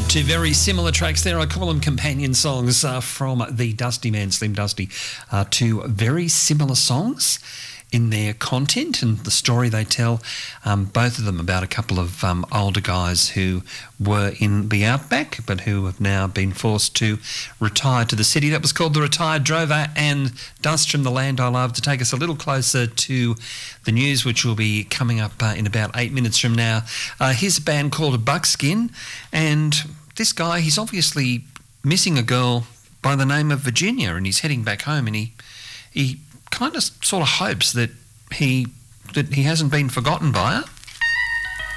Two very similar tracks there. I call them companion songs from the Dusty Man, Slim Dusty. Two very similar songs in their content and the story they tell, both of them about a couple of older guys who were in the outback but who have now been forced to retire to the city. That was called The Retired Drover, and Dust from the Land I Love, to take us a little closer to the news, which will be coming up in about 8 minutes from now. Here's a band called Buckskin, and this guy, he's obviously missing a girl by the name of Virginia, and he's heading back home, and he kind of sort of hopes that he hasn't been forgotten by her.